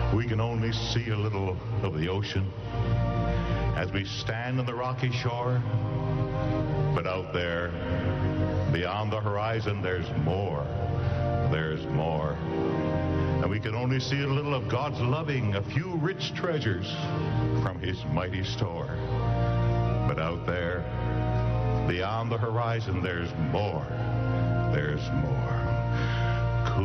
We can only see a little of the ocean as we stand on the rocky shore. But out there, beyond the horizon, there's more. There's more. And we can only see a little of God's loving, a few rich treasures from his mighty store. But out there, beyond the horizon, there's more. There's more.